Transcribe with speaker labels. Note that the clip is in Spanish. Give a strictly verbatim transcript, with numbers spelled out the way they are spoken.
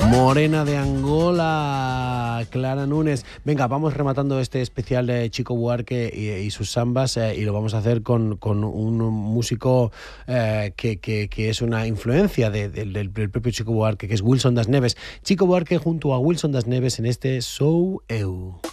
Speaker 1: Morena de Angola, Clara Núñez. Venga, vamos rematando este especial de Chico Buarque y, y sus sambas eh, y lo vamos a hacer con, con un músico eh, que, que, que es una influencia de, de, del, del propio Chico Buarque, que es Wilson das Neves. Chico Buarque junto a Wilson das Neves en este Sou Eu.